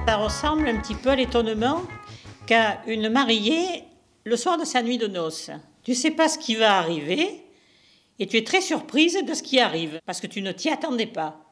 Ça ressemble un petit peu à l'étonnement qu'a une mariée le soir de sa nuit de noces. Tu ne sais pas ce qui va arriver et tu es très surprise de ce qui arrive parce que tu ne t'y attendais pas.